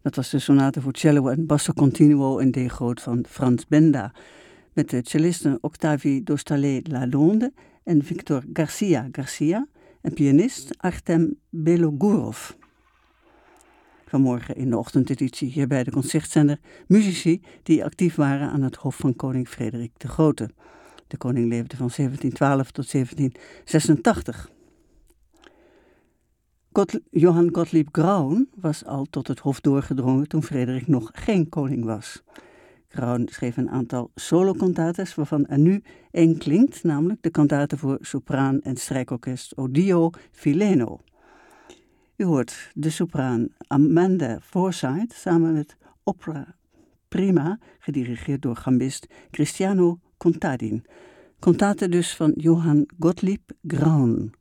Dat was de sonate voor cello en basso continuo in D groot van Franz Benda, met de cellisten Octavie Dostalé-Lalonde en Victor Garcia en pianist Artem Belogorov. Vanmorgen in de ochtendeditie hier bij de Concertzender muzici die actief waren aan het hof van koning Frederik de Grote. De koning leefde van 1712 tot 1786. Johann Gottlieb Graun was al tot het hof doorgedrongen toen Frederik nog geen koning was. Graun schreef een aantal solocantates waarvan er nu één klinkt, namelijk de kantate voor sopraan en strijkorkest Odio Fileno. U hoort de sopraan Amanda Forsyth samen met opera prima, gedirigeerd door gambist Cristiano Contadin. Cantate dus van Johann Gottlieb Graun.